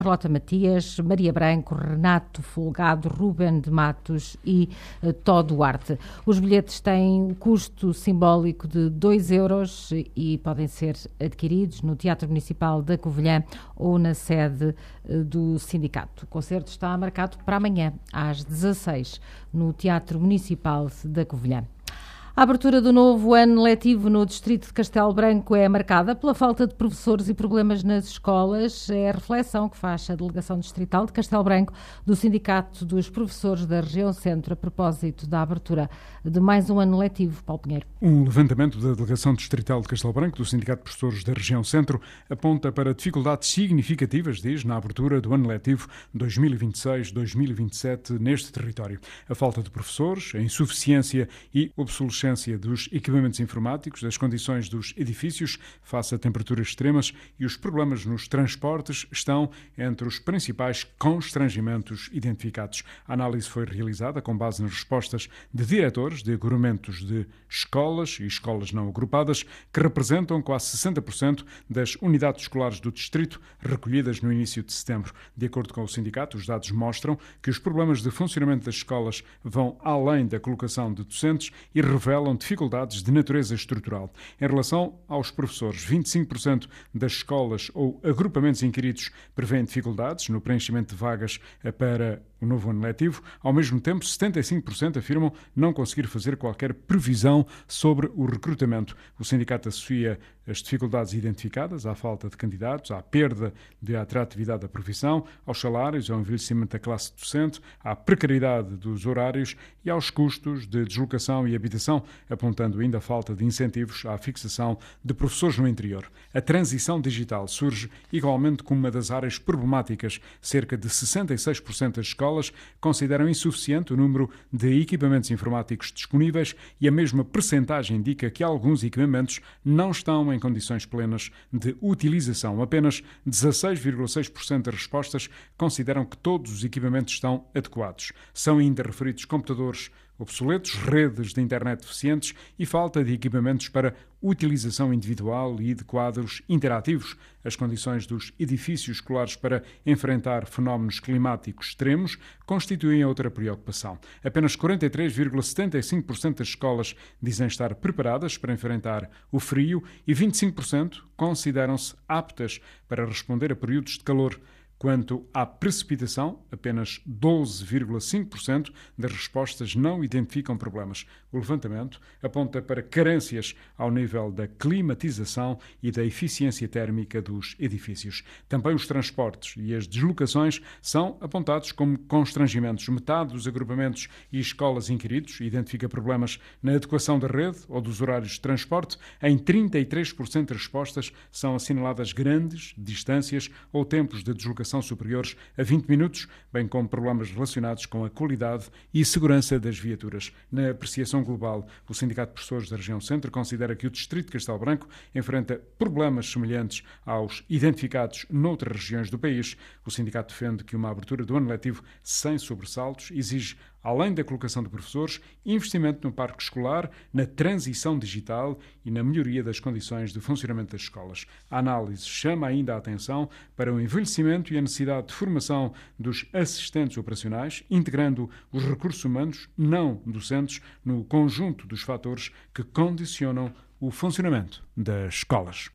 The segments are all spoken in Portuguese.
Carlota Matias, Maria Branco, Renato Folgado, Ruben de Matos e Tó Duarte. Os bilhetes têm um custo simbólico de 2 € e podem ser adquiridos no Teatro Municipal da Covilhã ou na sede do sindicato. O concerto está marcado para amanhã, às 16, no Teatro Municipal da Covilhã. A abertura do novo ano letivo no distrito de Castelo Branco é marcada pela falta de professores e problemas nas escolas. É a reflexão que faz a Delegação Distrital de Castelo Branco do Sindicato dos Professores da Região Centro a propósito da abertura de mais um ano letivo. Paulo Pinheiro. Um levantamento da Delegação Distrital de Castelo Branco do Sindicato de Professores da Região Centro aponta para dificuldades significativas, diz, na abertura do ano letivo 2026-2027 neste território. A falta de professores, a insuficiência e obsolescência dos equipamentos informáticos, das condições dos edifícios face a temperaturas extremas e os problemas nos transportes estão entre os principais constrangimentos identificados. A análise foi realizada com base nas respostas de diretores de agrupamentos de escolas e escolas não agrupadas, que representam quase 60% das unidades escolares do distrito recolhidas no início de setembro. De acordo com o sindicato, os dados mostram que os problemas de funcionamento das escolas vão além da colocação de docentes e revelam dificuldades de natureza estrutural. Em relação aos professores, 25% das escolas ou agrupamentos inquiridos prevêem dificuldades no preenchimento de vagas para o novo ano letivo. Ao mesmo tempo, 75% afirmam não conseguir fazer qualquer previsão sobre o recrutamento. O sindicato associa as dificuldades identificadas à falta de candidatos, à perda de atratividade da profissão, aos salários, ao envelhecimento da classe docente, à precariedade dos horários e aos custos de deslocação e habitação, apontando ainda a falta de incentivos à fixação de professores no interior. A transição digital surge igualmente como uma das áreas problemáticas. Cerca de 66% das escolas consideram insuficiente o número de equipamentos informáticos disponíveis e a mesma percentagem indica que alguns equipamentos não estão em condições plenas de utilização. Apenas 16,6% das respostas consideram que todos os equipamentos estão adequados. São ainda referidos computadores obsoletos, redes de internet deficientes e falta de equipamentos para utilização individual e de quadros interativos. As condições dos edifícios escolares para enfrentar fenómenos climáticos extremos constituem outra preocupação. Apenas 43,75% das escolas dizem estar preparadas para enfrentar o frio e 25% consideram-se aptas para responder a períodos de calor. Quanto à precipitação, apenas 12,5% das respostas não identificam problemas. O levantamento aponta para carências ao nível da climatização e da eficiência térmica dos edifícios. Também os transportes e as deslocações são apontados como constrangimentos. Metade dos agrupamentos e escolas inquiridos identifica problemas na adequação da rede ou dos horários de transporte. Em 33% das respostas são assinaladas grandes distâncias ou tempos de deslocação superiores a 20 minutos, bem como problemas relacionados com a qualidade e segurança das viaturas. Na apreciação global, o Sindicato de Professores da Região Centro considera que o Distrito de Castelo Branco enfrenta problemas semelhantes aos identificados noutras regiões do país. O sindicato defende que uma abertura do ano letivo sem sobressaltos exige, além da colocação de professores, investimento no parque escolar, na transição digital e na melhoria das condições de funcionamento das escolas. A análise chama ainda a atenção para o envelhecimento e a necessidade de formação dos assistentes operacionais, integrando os recursos humanos não docentes no conjunto dos fatores que condicionam o funcionamento das escolas.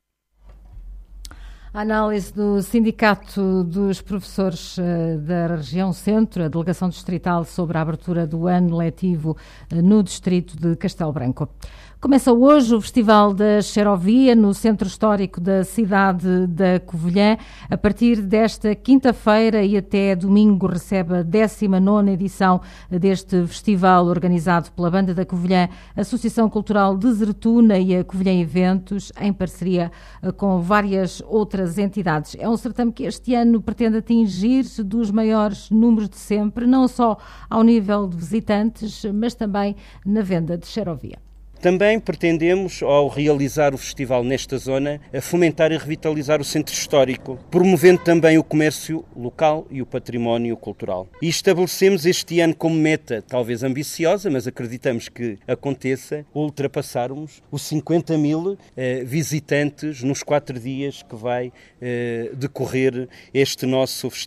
A análise do Sindicato dos Professores da Região Centro, a Delegação Distrital, sobre a abertura do ano letivo no distrito de Castelo Branco. Começa hoje o Festival da Xerovia no Centro Histórico da cidade da Covilhã. A partir desta quinta-feira e até domingo recebe a 19ª edição deste festival organizado pela Banda da Covilhã, Associação Cultural Desertuna e a Covilhã Eventos, em parceria com várias outras entidades. É um certame que este ano pretende atingir dos maiores números de sempre, não só ao nível de visitantes, mas também na venda de xerovia. Também pretendemos, ao realizar o festival nesta zona, fomentar e revitalizar o centro histórico, promovendo também o comércio local e o património cultural. E estabelecemos este ano como meta, talvez ambiciosa, mas acreditamos que aconteça, ultrapassarmos os 50 mil visitantes nos 4 dias que vai decorrer este nosso